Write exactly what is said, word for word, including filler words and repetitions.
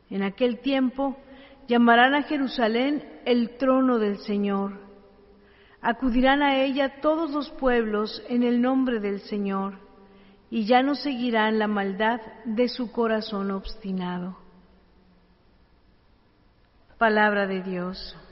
En aquel tiempo llamarán a Jerusalén el trono del Señor. Acudirán a ella todos los pueblos en el nombre del Señor, y ya no seguirán la maldad de su corazón obstinado. Palabra de Dios.